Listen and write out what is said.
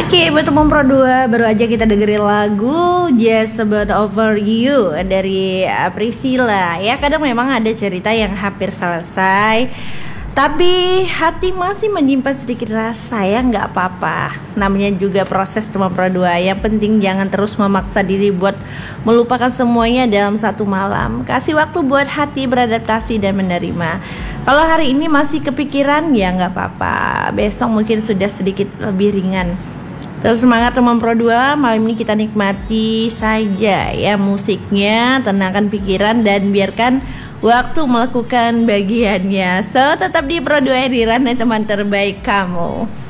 Oke, buat teman Pro 2, baru aja kita dengerin lagu Just About Over You dari Priscilla. Ya, kadang memang ada cerita yang hampir selesai, tapi hati masih menyimpan sedikit rasa, ya nggak apa-apa. Namanya juga proses teman Pro 2. Yang penting jangan terus memaksa diri buat melupakan semuanya dalam satu malam. Kasih waktu buat hati beradaptasi dan menerima. Kalau hari ini masih kepikiran, ya nggak apa-apa. Besok mungkin sudah sedikit lebih ringan. Terus semangat teman Pro 2, malam ini kita nikmati saja ya musiknya, tenangkan pikiran dan biarkan waktu melakukan bagiannya. So, tetap di Pro 2 di ranah teman terbaik kamu.